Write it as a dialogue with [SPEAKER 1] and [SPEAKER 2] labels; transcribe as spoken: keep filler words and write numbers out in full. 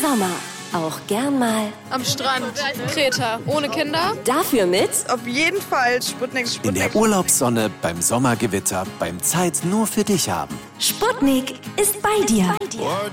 [SPEAKER 1] Sommer. Auch gern mal
[SPEAKER 2] am Strand, Kreta, ohne Kinder.
[SPEAKER 1] Dafür mit
[SPEAKER 3] auf jeden Fall Sputnik, Sputnik.
[SPEAKER 4] In der Urlaubssonne, beim Sommergewitter, beim Zeit nur für dich haben.
[SPEAKER 1] Sputnik ist bei dir.
[SPEAKER 5] Bei dir.